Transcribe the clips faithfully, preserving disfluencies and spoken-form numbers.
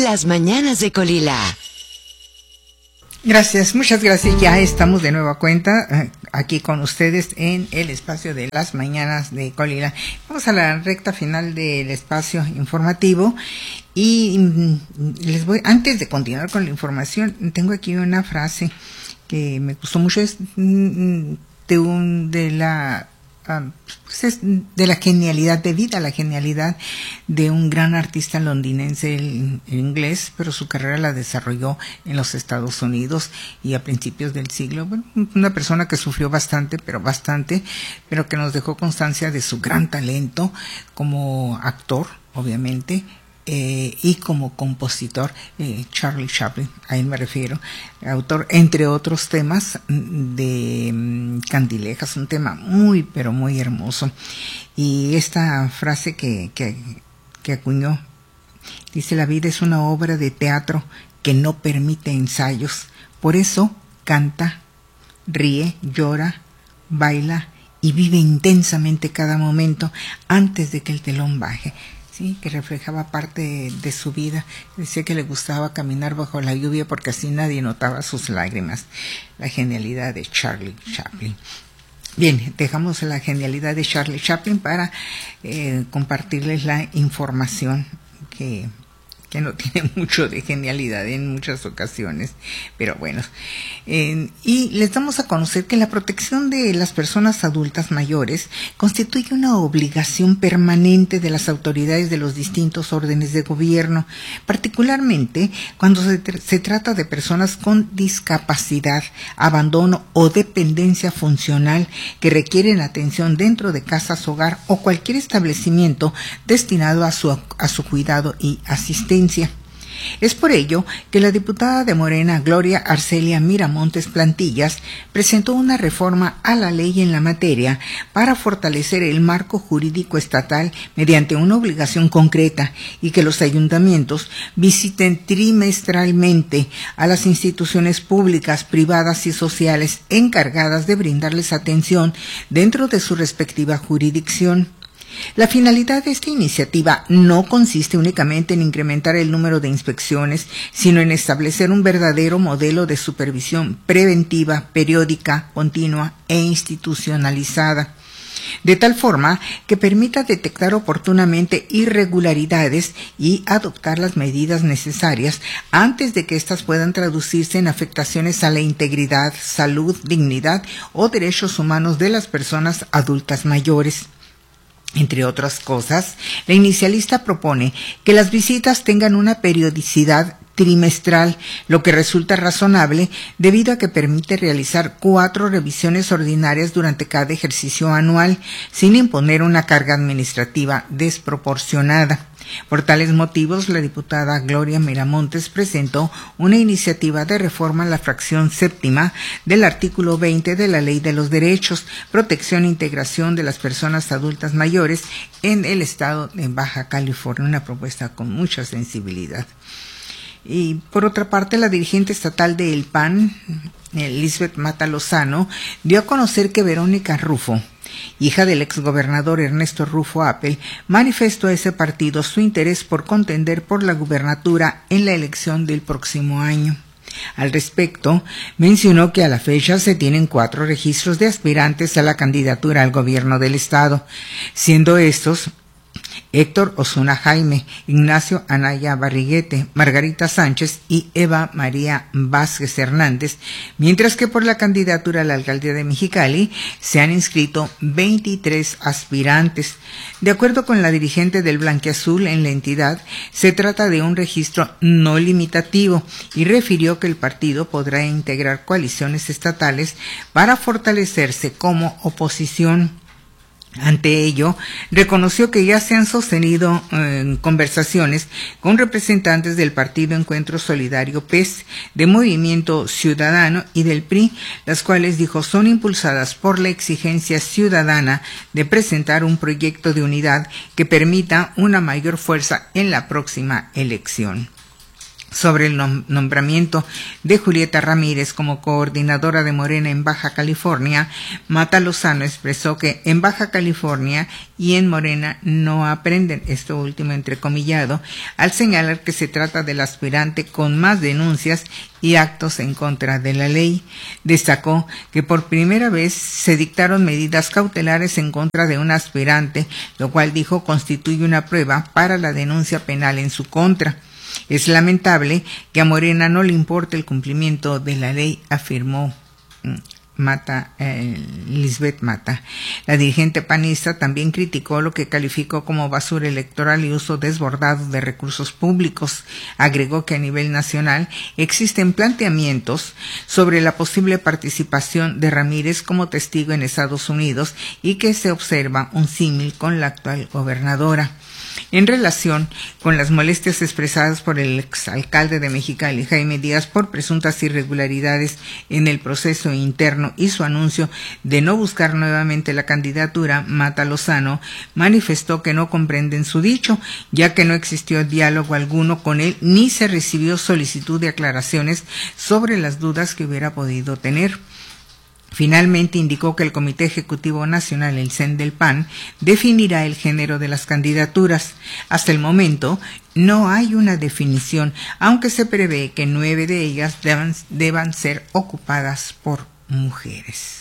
Las mañanas de Colila. Gracias, muchas gracias. Ya estamos de nueva cuenta eh, aquí con ustedes en el espacio de las mañanas de Colila. Vamos a la recta final del espacio informativo y mm, les voy, antes de continuar con la información, tengo aquí una frase que me gustó mucho, es mm, de un de la Um, pues es de la genialidad de vida, la genialidad de un gran artista londinense, el, el inglés, pero su carrera la desarrolló en los Estados Unidos y a principios del siglo. Bueno, una persona que sufrió bastante, pero bastante, pero que nos dejó constancia de su gran talento como actor, obviamente, Eh, y como compositor, eh, Charlie Chaplin, a él me refiero, autor, entre otros temas, de um, Candilejas, un tema muy, pero muy hermoso. Y esta frase que, que, que acuñó, dice: la vida es una obra de teatro que no permite ensayos, por eso canta, ríe, llora, baila y vive intensamente cada momento antes de que el telón baje. Sí, que reflejaba parte de, de su vida. Decía que le gustaba caminar bajo la lluvia porque así nadie notaba sus lágrimas. La genialidad de Charlie Chaplin. Bien, dejamos la genialidad de Charlie Chaplin para eh, compartirles la información que, que no tiene mucho de genialidad en muchas ocasiones, pero bueno. Eh, y les damos a conocer que la protección de las personas adultas mayores constituye una obligación permanente de las autoridades de los distintos órdenes de gobierno, particularmente cuando se, tr- se trata de personas con discapacidad, abandono o dependencia funcional que requieren atención dentro de casas, hogar o cualquier establecimiento destinado a su, a su cuidado y asistencia. Es por ello que la diputada de Morena, Gloria Arcelia Miramontes Plantillas, presentó una reforma a la ley en la materia para fortalecer el marco jurídico estatal mediante una obligación concreta y que los ayuntamientos visiten trimestralmente a las instituciones públicas, privadas y sociales encargadas de brindarles atención dentro de su respectiva jurisdicción. La finalidad de esta iniciativa no consiste únicamente en incrementar el número de inspecciones, sino en establecer un verdadero modelo de supervisión preventiva, periódica, continua e institucionalizada, de tal forma que permita detectar oportunamente irregularidades y adoptar las medidas necesarias antes de que éstas puedan traducirse en afectaciones a la integridad, salud, dignidad o derechos humanos de las personas adultas mayores. Entre otras cosas, la inicialista propone que las visitas tengan una periodicidad trimestral, lo que resulta razonable debido a que permite realizar cuatro revisiones ordinarias durante cada ejercicio anual, sin imponer una carga administrativa desproporcionada. Por tales motivos, la diputada Gloria Miramontes presentó una iniciativa de reforma a la fracción séptima del artículo veinte de la Ley de los Derechos, Protección e Integración de las Personas Adultas Mayores en el estado de Baja California, una propuesta con mucha sensibilidad. Y por otra parte, la dirigente estatal del P A N, Lisbeth Mata Lozano, dio a conocer que Verónica Rufo, hija del exgobernador Ernesto Rufo Appel, manifestó a ese partido su interés por contender por la gubernatura en la elección del próximo año. Al respecto, mencionó que a la fecha se tienen cuatro registros de aspirantes a la candidatura al gobierno del estado, siendo estos Héctor Osuna Jaime, Ignacio Anaya Barriguete, Margarita Sánchez y Eva María Vázquez Hernández, mientras que por la candidatura a la alcaldía de Mexicali se han inscrito veintitrés aspirantes. De acuerdo con la dirigente del Blanquiazul en la entidad, se trata de un registro no limitativo y refirió que el partido podrá integrar coaliciones estatales para fortalecerse como oposición. Ante ello, reconoció que ya se han sostenido eh, conversaciones con representantes del Partido Encuentro Solidario P E S, de Movimiento Ciudadano y del P R I, las cuales, dijo, son impulsadas por la exigencia ciudadana de presentar un proyecto de unidad que permita una mayor fuerza en la próxima elección. sobre el nombramiento de Julieta Ramírez como coordinadora de Morena en Baja California, Mata Lozano expresó que en Baja California y en Morena no aprenden, esto último entrecomillado, al señalar que se trata del aspirante con más denuncias y actos en contra de la ley. Destacó que por primera vez se dictaron medidas cautelares en contra de un aspirante, lo cual dijo constituye una prueba para la denuncia penal en su contra. Es lamentable que a Morena no le importe el cumplimiento de la ley, afirmó Mata, eh, Lisbeth Mata. La dirigente panista también criticó lo que calificó como basura electoral y uso desbordado de recursos públicos. Agregó que a nivel nacional existen planteamientos sobre la posible participación de Ramírez como testigo en Estados Unidos y que se observa un símil con la actual gobernadora. En relación con las molestias expresadas por el exalcalde de Mexicali, Jaime Díaz, por presuntas irregularidades en el proceso interno y su anuncio de no buscar nuevamente la candidatura, Mata Lozano manifestó que no comprenden su dicho, ya que no existió diálogo alguno con él ni se recibió solicitud de aclaraciones sobre las dudas que hubiera podido tener. Finalmente indicó que el Comité Ejecutivo Nacional, el C E N del P A N, definirá el género de las candidaturas. Hasta el momento no hay una definición, aunque se prevé que nueve de ellas deban, deban ser ocupadas por mujeres.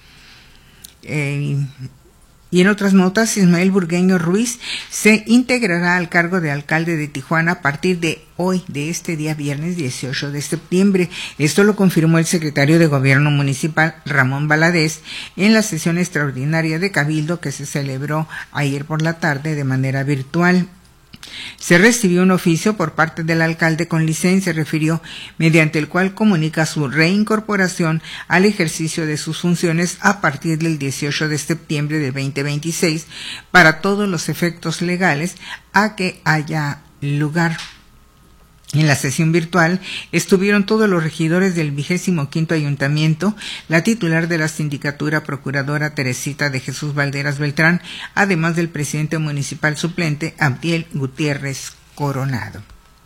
Eh, Y en otras notas, Ismael Burgueño Ruiz se integrará al cargo de alcalde de Tijuana a partir de hoy, de este día viernes dieciocho de septiembre. Esto lo confirmó el secretario de Gobierno Municipal, Ramón Valadez, en la sesión extraordinaria de Cabildo que se celebró ayer por la tarde de manera virtual. Se recibió un oficio por parte del alcalde con licencia, refirió, mediante el cual comunica su reincorporación al ejercicio de sus funciones a partir del dieciocho de septiembre de veinte veintiséis para todos los efectos legales a que haya lugar. En la sesión virtual estuvieron todos los regidores del vigésimo quinto ayuntamiento, la titular de la sindicatura procuradora Teresita de Jesús Valderas Beltrán, además del presidente municipal suplente Abdiel Gutiérrez Coronado.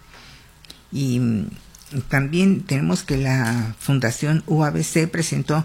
Y también tenemos que la Fundación U A B C presentó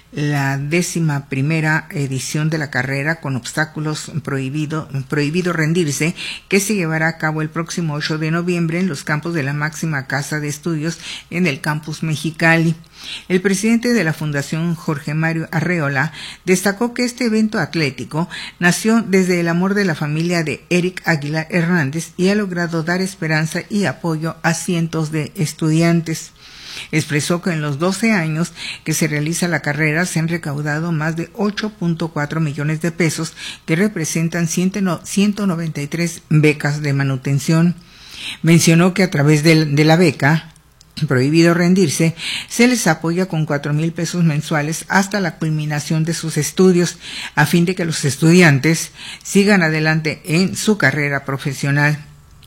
la décima primera edición de la carrera con obstáculos prohibido, prohibido rendirse, que se llevará a cabo el próximo ocho de noviembre en los campos de la máxima casa de estudios en el campus Mexicali. El presidente de la Fundación, Jorge Mario Arreola, destacó que este evento atlético nació desde el amor de la familia de Eric Aguilar Hernández y ha logrado dar esperanza y apoyo a cientos de estudiantes. Expresó que en los doce años que se realiza la carrera se han recaudado más de ocho punto cuatro millones de pesos que representan ciento noventa y tres becas de manutención. Mencionó que a través de, de la beca Prohibido Rendirse se les apoya con cuatro mil pesos mensuales hasta la culminación de sus estudios a fin de que los estudiantes sigan adelante en su carrera profesional.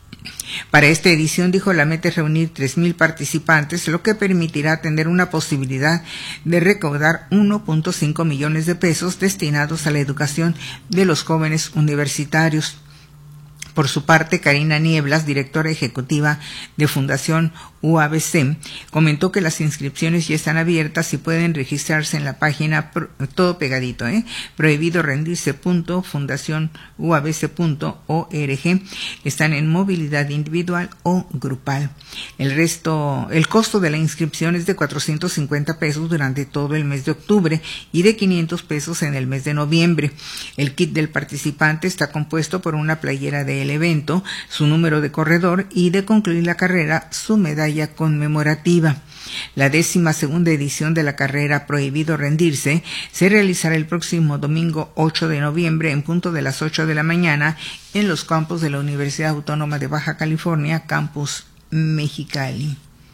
Para esta edición, dijo, la meta es reunir tres mil participantes, lo que permitirá tener una posibilidad de recaudar uno punto cinco millones de pesos destinados a la educación de los jóvenes universitarios. Por su parte, Karina Nieblas, directora ejecutiva de Fundación U A B C, comentó que las inscripciones ya están abiertas y pueden registrarse en la página, todo pegadito, ¿eh? prohibido rendirse punto fundación u a b c punto org. Están en movilidad individual o grupal. El resto, el costo de la inscripción es de cuatrocientos cincuenta pesos durante todo el mes de octubre y de quinientos pesos en el mes de noviembre. El kit del participante está compuesto por una playera del evento, su número de corredor y, de concluir la carrera, su medalla conmemorativa. La décima segunda edición de la carrera Prohibido Rendirse se realizará el próximo domingo ocho de noviembre en punto de las ocho de la mañana en los campus de la Universidad Autónoma de Baja California, Campus Mexicali.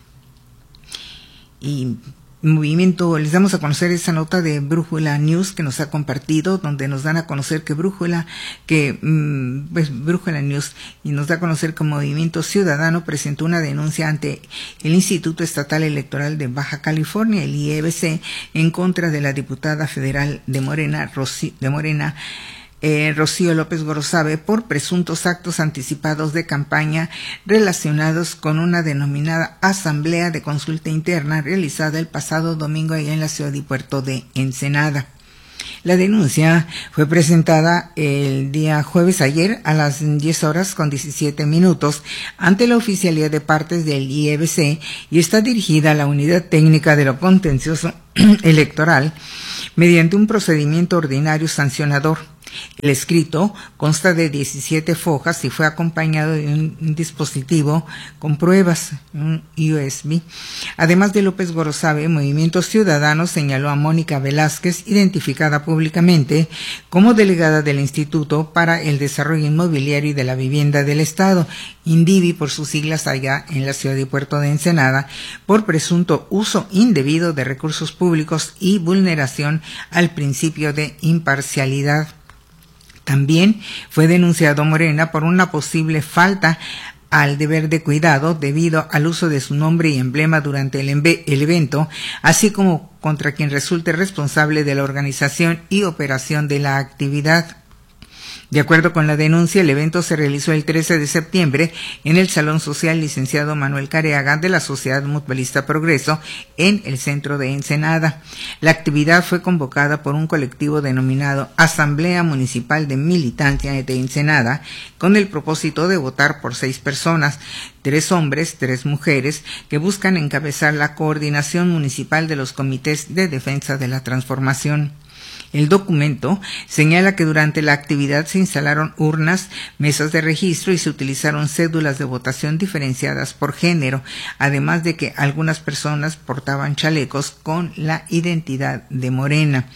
Y movimiento, les damos a conocer esa nota de Brújula News que nos ha compartido, donde nos dan a conocer que Brújula, que mmm, pues, Brújula News y nos da a conocer que Movimiento Ciudadano presentó una denuncia ante el Instituto Estatal Electoral de Baja California, el I E B C, en contra de la diputada federal de Morena, Rosy, de Morena, eh, Rocío López Gorosabe por presuntos actos anticipados de campaña relacionados con una denominada Asamblea de Consulta Interna realizada el pasado domingo allá en la ciudad y puerto de Ensenada. La denuncia fue presentada el día jueves ayer a las diez horas con diecisiete minutos ante la Oficialía de Partes del I E B C y está dirigida a la Unidad Técnica de lo Contencioso Electoral mediante un procedimiento ordinario sancionador. El escrito consta de diecisiete fojas y fue acompañado de un dispositivo con pruebas, un U S B. Además de López Gorosabe, Movimiento Ciudadano señaló a Mónica Velázquez, identificada públicamente como delegada del Instituto para el Desarrollo Inmobiliario y de la Vivienda del Estado, INDIVI por sus siglas allá en la ciudad y puerto de Ensenada, por presunto uso indebido de recursos públicos y vulneración al principio de imparcialidad. También fue denunciado Morena por una posible falta al deber de cuidado debido al uso de su nombre y emblema durante el, el evento, así como contra quien resulte responsable de la organización y operación de la actividad. De acuerdo con la denuncia, el evento se realizó el trece de septiembre en el Salón Social Licenciado Manuel Careaga de la Sociedad Mutualista Progreso en el centro de Ensenada. La actividad fue convocada por un colectivo denominado Asamblea Municipal de Militancia de Ensenada con el propósito de votar por seis personas, tres hombres, tres mujeres, que buscan encabezar la coordinación municipal de los comités de defensa de la transformación. El documento señala que durante la actividad se instalaron urnas, mesas de registro y se utilizaron cédulas de votación diferenciadas por género, además de que algunas personas portaban chalecos con la identidad de Morena.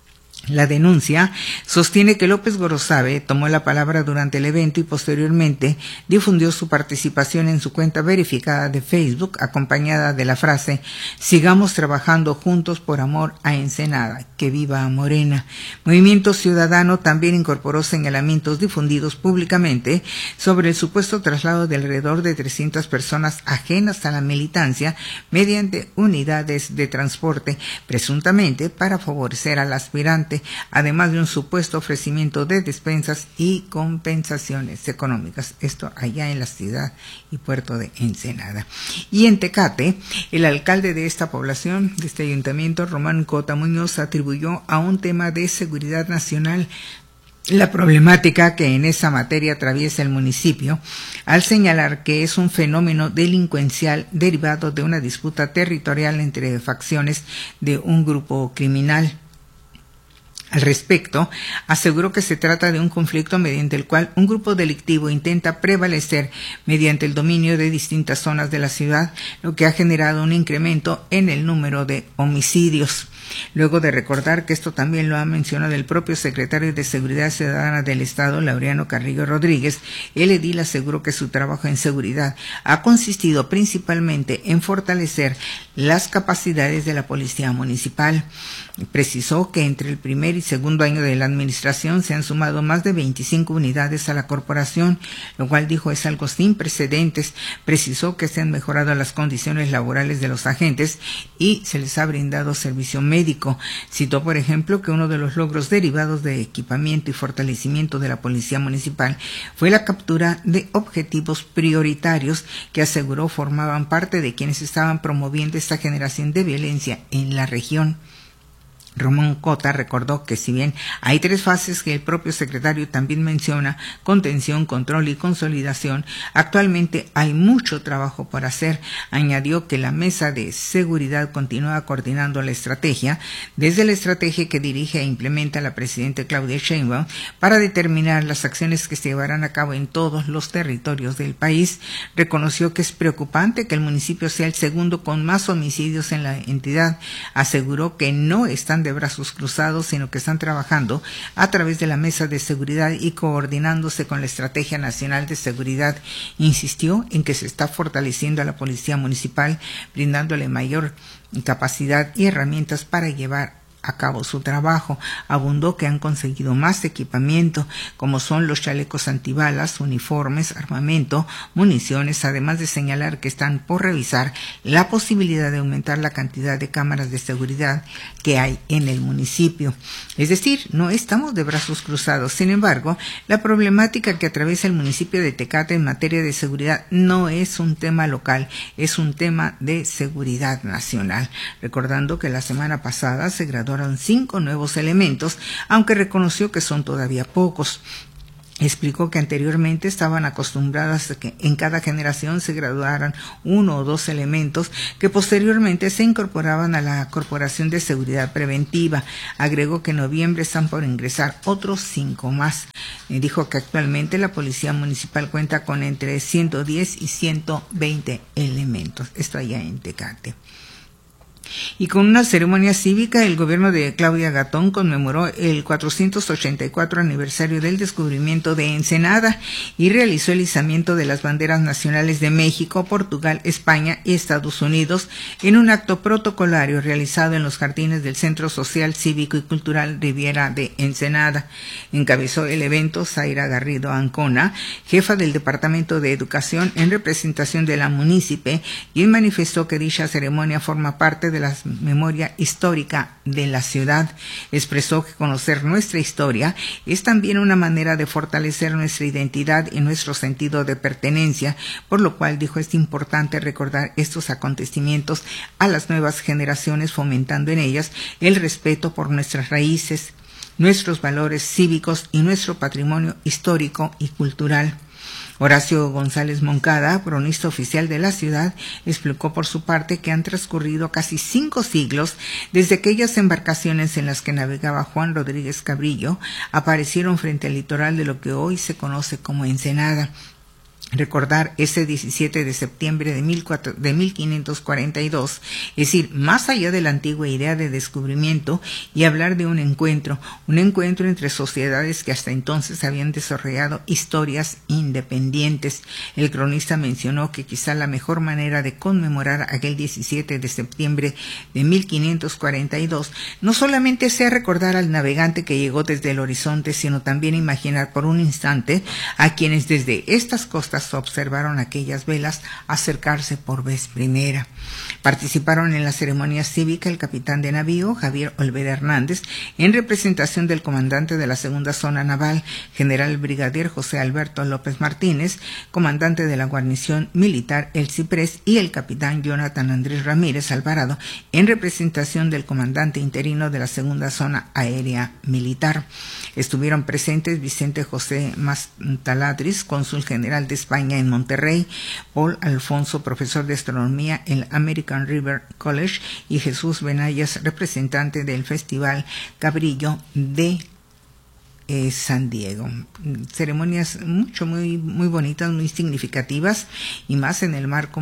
La denuncia sostiene que López Gorosabe tomó la palabra durante el evento y posteriormente difundió su participación en su cuenta verificada de Facebook, acompañada de la frase "Sigamos trabajando juntos por amor a Ensenada, que viva Morena". Movimiento Ciudadano también incorporó señalamientos difundidos públicamente sobre el supuesto traslado de alrededor de trescientas personas ajenas a la militancia mediante unidades de transporte, presuntamente para favorecer al aspirante, además de un supuesto ofrecimiento de despensas y compensaciones económicas. Esto allá en la ciudad y puerto de Ensenada. Y en Tecate, el alcalde de esta población, de este ayuntamiento, Román Cota Muñoz, atribuyó a un tema de seguridad nacional la problemática que en esa materia atraviesa el municipio, al señalar que es un fenómeno delincuencial derivado de una disputa territorial entre facciones de un grupo criminal. Al respecto, aseguró que se trata de un conflicto mediante el cual un grupo delictivo intenta prevalecer mediante el dominio de distintas zonas de la ciudad, lo que ha generado un incremento en el número de homicidios. Luego de recordar que esto también lo ha mencionado el propio secretario de Seguridad Ciudadana del Estado, Laureano Carrillo Rodríguez, el edil aseguró que su trabajo en seguridad ha consistido principalmente en fortalecer las capacidades de la Policía Municipal. Precisó que entre el primer y segundo año de la administración se han sumado más de veinticinco unidades a la corporación, lo cual dijo es algo sin precedentes. Precisó que se han mejorado las condiciones laborales de los agentes y se les ha brindado servicio médico. Citó, por ejemplo, que uno de los logros derivados de equipamiento y fortalecimiento de la Policía Municipal fue la captura de objetivos prioritarios que aseguró formaban parte de quienes estaban promoviendo esta generación de violencia en la región. Román Cota recordó que si bien hay tres fases que el propio secretario también menciona, contención, control y consolidación, actualmente hay mucho trabajo por hacer. Añadió que la mesa de seguridad continúa coordinando la estrategia, desde la estrategia que dirige e implementa la presidenta Claudia Sheinbaum para determinar las acciones que se llevarán a cabo en todos los territorios del país. Reconoció que es preocupante que el municipio sea el segundo con más homicidios en la entidad. Aseguró que no están de brazos cruzados, sino que están trabajando a través de la mesa de seguridad y coordinándose con la Estrategia Nacional de Seguridad. Insistió en que se está fortaleciendo a la Policía Municipal, brindándole mayor capacidad y herramientas para llevar a cabo su trabajo. Abundó que han conseguido más equipamiento, como son los chalecos antibalas, uniformes, armamento, municiones, además de señalar que están por revisar la posibilidad de aumentar la cantidad de cámaras de seguridad que hay en el municipio. Es decir, no estamos de brazos cruzados. Sin embargo, la problemática que atraviesa el municipio de Tecate en materia de seguridad no es un tema local, es un tema de seguridad nacional. Recordando que la semana pasada se graduaron cinco nuevos elementos, aunque reconoció que son todavía pocos. Explicó que anteriormente estaban acostumbradas a que en cada generación se graduaran uno o dos elementos que posteriormente se incorporaban a la Corporación de Seguridad Preventiva. Agregó que en noviembre están por ingresar otros cinco más. Y dijo que actualmente la Policía Municipal cuenta con entre ciento diez y ciento veinte elementos. Esto allá en Tecate. Y con una ceremonia cívica, el gobierno de Claudia Gatón conmemoró el cuatrocientos ochenta y cuatro aniversario del descubrimiento de Ensenada y realizó el izamiento de las banderas nacionales de México, Portugal, España y Estados Unidos en un acto protocolario realizado en los jardines del Centro Social, Cívico y Cultural Riviera de Ensenada. Encabezó el evento Zaira Garrido Ancona, jefa del Departamento de Educación en representación de la munícipe, quien manifestó que dicha ceremonia forma parte de de la memoria histórica de la ciudad. Expresó que conocer nuestra historia es también una manera de fortalecer nuestra identidad y nuestro sentido de pertenencia, por lo cual dijo es importante recordar estos acontecimientos a las nuevas generaciones, fomentando en ellas el respeto por nuestras raíces, nuestros valores cívicos y nuestro patrimonio histórico y cultural. Horacio González Moncada, cronista oficial de la ciudad, explicó por su parte que han transcurrido casi cinco siglos desde aquellas embarcaciones en las que navegaba Juan Rodríguez Cabrillo aparecieron frente al litoral de lo que hoy se conoce como Ensenada. Recordar ese diecisiete de septiembre de mil quinientos cuarenta y dos, es decir, más allá de la antigua idea de descubrimiento, y hablar de un encuentro, un encuentro entre sociedades que hasta entonces habían desarrollado historias independientes. El cronista mencionó que quizá la mejor manera de conmemorar aquel diecisiete de septiembre de mil quinientos cuarenta y dos no solamente sea recordar al navegante que llegó desde el horizonte, sino también imaginar por un instante a quienes desde estas costas observaron aquellas velas acercarse por vez primera. Participaron en la ceremonia cívica el capitán de navío Javier Olvera Hernández, en representación del comandante de la segunda zona naval, general brigadier José Alberto López Martínez, comandante de la guarnición militar El Ciprés, y el capitán Jonathan Andrés Ramírez Alvarado, en representación del comandante interino de la segunda zona aérea militar. Estuvieron presentes Vicente José Mastaladris, cónsul general de España en Monterrey, Paul Alfonso, profesor de astronomía en el American River College, y Jesús Benayas, representante del Festival Cabrillo de eh, San Diego. Ceremonias mucho, muy, muy bonitas, muy significativas, y más en el marco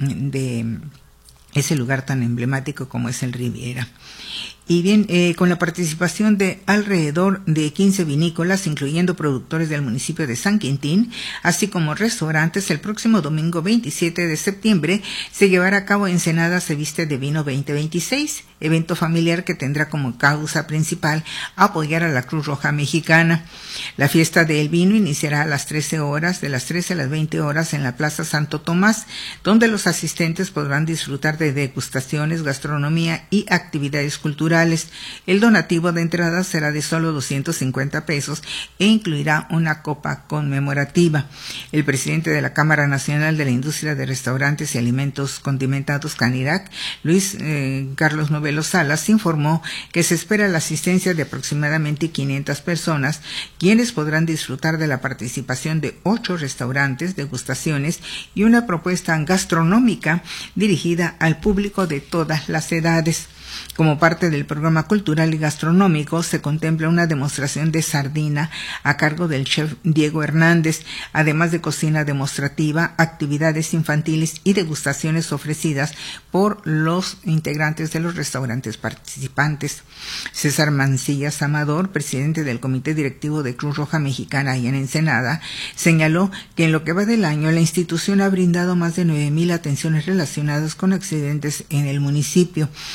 de ese lugar tan emblemático como es el Riviera. Y bien, eh, con la participación de alrededor de quince vinícolas, incluyendo productores del municipio de San Quintín, así como restaurantes, el próximo domingo veintisiete de septiembre se llevará a cabo Ensenada se viste de vino veinte veintiséis, evento familiar que tendrá como causa principal apoyar a la Cruz Roja Mexicana. La fiesta del vino iniciará a las trece horas, de las trece a las veinte horas en la Plaza Santo Tomás, donde los asistentes podrán disfrutar de degustaciones, gastronomía y actividades culturales. El donativo de entrada será de solo doscientos cincuenta pesos e incluirá una copa conmemorativa. El presidente de la Cámara Nacional de la Industria de Restaurantes y Alimentos Condimentados, Canirac, Luis eh, Carlos Novelo Salas, informó que se espera la asistencia de aproximadamente quinientas personas, quienes podrán disfrutar de la participación de ocho restaurantes, degustaciones y una propuesta gastronómica dirigida al público de todas las edades. Como parte del programa cultural y gastronómico, se contempla una demostración de sardina a cargo del chef Diego Hernández, además de cocina demostrativa, actividades infantiles y degustaciones ofrecidas por los integrantes de los restaurantes participantes. César Mancillas Amador, presidente del Comité Directivo de Cruz Roja Mexicana y en Ensenada, señaló que en lo que va del año la institución ha brindado más de nueve mil atenciones relacionadas con accidentes en el municipio. Puso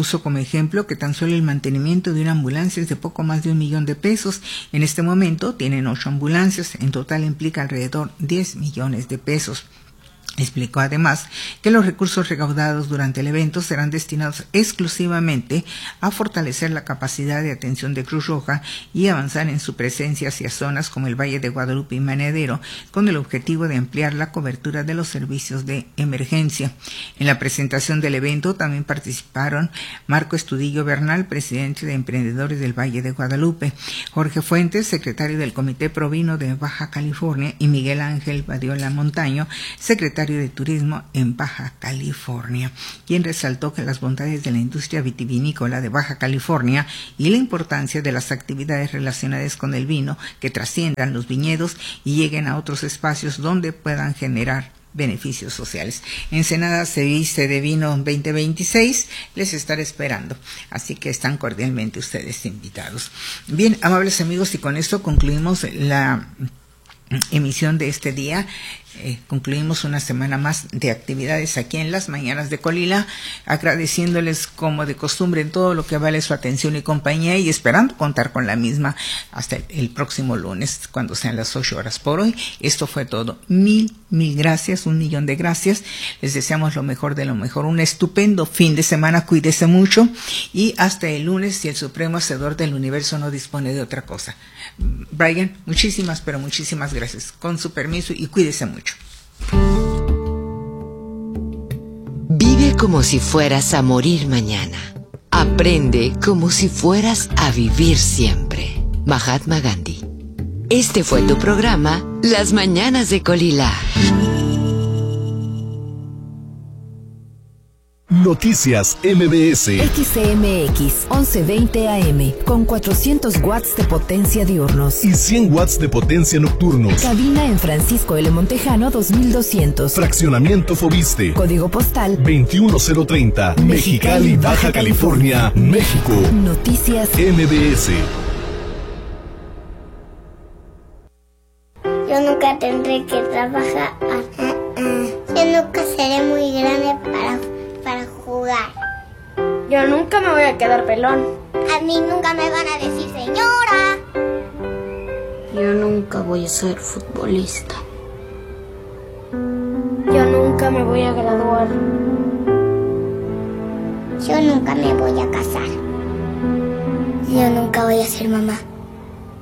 puso como ejemplo que tan solo el mantenimiento de una ambulancia es de poco más de un millón de pesos. En este momento tienen ocho ambulancias, en total implica alrededor diez millones de pesos. Explicó además que los recursos recaudados durante el evento serán destinados exclusivamente a fortalecer la capacidad de atención de Cruz Roja y avanzar en su presencia hacia zonas como el Valle de Guadalupe y Manadero, con el objetivo de ampliar la cobertura de los servicios de emergencia. En la presentación del evento también participaron Marco Estudillo Bernal, presidente de Emprendedores del Valle de Guadalupe, Jorge Fuentes, secretario del Comité Provino de Baja California, y Miguel Ángel Badiola Montaño, secretario de Turismo en Baja California, quien resaltó que las bondades de la industria vitivinícola de Baja California y la importancia de las actividades relacionadas con el vino que trasciendan los viñedos y lleguen a otros espacios donde puedan generar beneficios sociales. Ensenada se viste de vino veinte veintiséis, les estaré esperando, así que están cordialmente ustedes invitados. Bien, amables amigos, y con esto concluimos la emisión de este día. Eh, concluimos una semana más de actividades aquí en las mañanas de Colila, agradeciéndoles como de costumbre en todo lo que vale su atención y compañía, y esperando contar con la misma hasta el, el próximo lunes cuando sean las ocho horas. Por hoy esto fue todo. Mil, mil gracias, un millón de gracias. Les deseamos lo mejor de lo mejor, un estupendo fin de semana, cuídese mucho, y hasta el lunes, si el Supremo Hacedor del Universo no dispone de otra cosa. Brian, muchísimas, pero muchísimas gracias. Con su permiso, y cuídese mucho. Vive como si fueras a morir mañana. Aprende como si fueras a vivir siempre. Mahatma Gandhi. Este fue tu programa, Las Mañanas de Colila. Noticias M B S. X C M X once veinte A M con cuatrocientos watts de potencia diurnos y cien watts de potencia nocturnos. Cabina en Francisco L. Montejano dos mil doscientos. Fraccionamiento Fobiste. Código postal veintiuno cero treinta. Mexicali, Baja California, México. Noticias M B S. Yo nunca tendré que trabajar. Yo nunca seré muy grande para para jugar. Yo nunca me voy a quedar pelón. A mí nunca me van a decir señora. Yo nunca voy a ser futbolista. Yo nunca me voy a graduar. Yo nunca me voy a casar. Yo nunca voy a ser mamá.